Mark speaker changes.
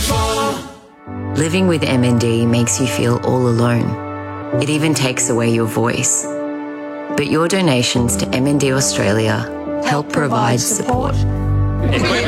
Speaker 1: Living with MND makes you feel all alone. It even takes away your voice. But your donations to MND Australia help provide support.